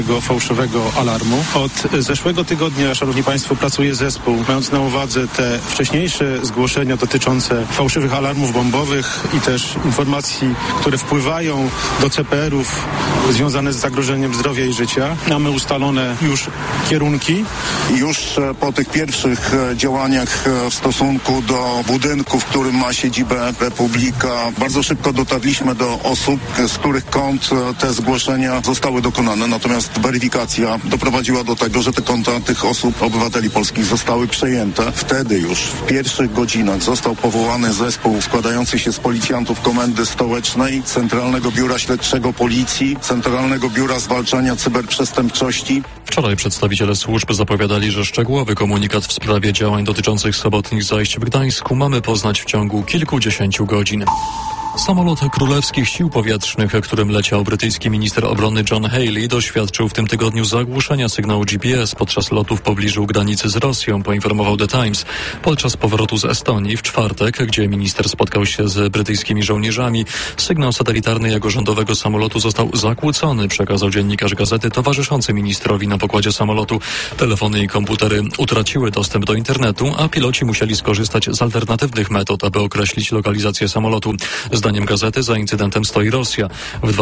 fałszywego alarmu. Od zeszłego tygodnia, szanowni państwo, pracuje zespół, mając na uwadze te wcześniejsze zgłoszenia dotyczące fałszywych alarmów bombowych i też informacji, które wpływają do CPR-ów związane z zagrożeniem zdrowia i życia. Mamy ustalone już kierunki. Już po tych pierwszych działaniach w stosunku do budynku, w którym ma siedzibę Republika, bardzo szybko dotarliśmy do osób, z których kont te zgłoszenia zostały dokonane. Natomiast weryfikacja doprowadziła do tego, że te konta tych osób, obywateli polskich, zostały przejęte. Wtedy już w pierwszych godzinach został powołany zespół składający się z policjantów Komendy Stołecznej, Centralnego Biura Śledczego Policji, Centralnego Biura Zwalczania Cyberprzestępczości. Wczoraj przedstawiciele służb zapowiadali, że szczegółowy komunikat w sprawie działań dotyczących sobotnich zajść w Gdańsku mamy poznać w ciągu kilkudziesięciu godzin. Samolot Królewskich Sił Powietrznych, którym leciał brytyjski minister obrony John Healey, doświadczył w tym tygodniu zagłuszenia sygnału GPS podczas lotu w pobliżu granicy z Rosją, poinformował The Times. Podczas powrotu z Estonii w czwartek, gdzie minister spotkał się z brytyjskimi żołnierzami, sygnał satelitarny jego rządowego samolotu został zakłócony, przekazał dziennikarz gazety towarzyszący ministrowi na pokładzie samolotu. Telefony i komputery utraciły dostęp do internetu, a piloci musieli skorzystać z alternatywnych metod, aby określić lokalizację samolotu. Zdaniem gazety za incydentem stoi Rosja. W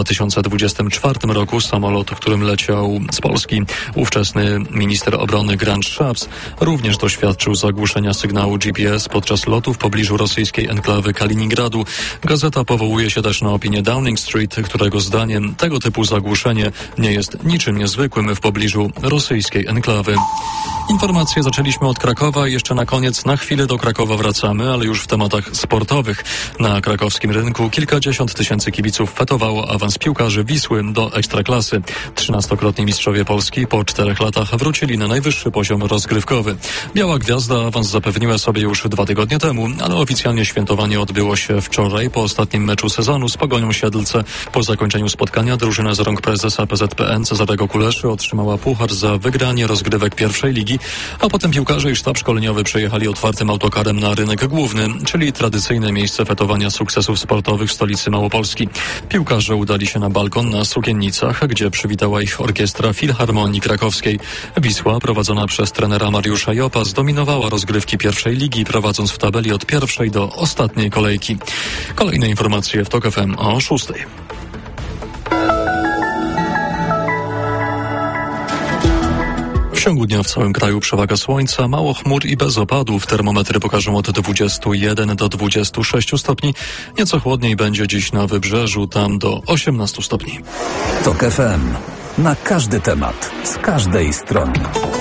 2024 roku samolot, którym leciał z Polski ówczesny minister obrony Grant Shapps, również doświadczył zagłuszenia sygnału GPS podczas lotu w pobliżu rosyjskiej enklawy Kaliningradu. Gazeta powołuje się też na opinię Downing Street, którego zdaniem tego typu zagłuszenie nie jest niczym niezwykłym w pobliżu rosyjskiej enklawy. Informacje zaczęliśmy od Krakowa i jeszcze na koniec na chwilę do Krakowa wracamy, ale już w tematach sportowych. Na krakowskim rynku kilkadziesiąt tysięcy kibiców fetowało awans piłkarzy Wisły do Ekstraklasy. 13-krotni mistrzowie Polski po 4 latach wrócili na najwyższy poziom rozgrywkowy. Biała Gwiazda awans zapewniła sobie już 2 tygodnie temu, ale oficjalnie świętowanie odbyło się wczoraj po ostatnim meczu sezonu z Pogonią Siedlce. Po zakończeniu spotkania drużyna z rąk prezesa PZPN Cezarego Kuleszy otrzymała puchar za wygranie rozgrywek pierwszej ligi, a potem piłkarze i sztab szkoleniowy przejechali otwartym autokarem na rynek główny, czyli tradycyjne miejsce fetowania sukcesów sportowych w stolicy Małopolski. Piłkarze udali się na balkon na Sukiennicach, gdzie przywitała ich orkiestra Filharmonii Krakowskiej. Wisła, prowadzona przez trenera Mariusza Jopa, zdominowała rozgrywki pierwszej ligi, prowadząc w tabeli od pierwszej do ostatniej kolejki. Kolejne informacje w TOK FM o 6. W ciągu dnia w całym kraju przewaga słońca, mało chmur i bez opadów. Termometry pokażą od 21 do 26 stopni. Nieco chłodniej będzie dziś na Wybrzeżu, tam do 18 stopni. TOK FM. Na każdy temat, z każdej strony.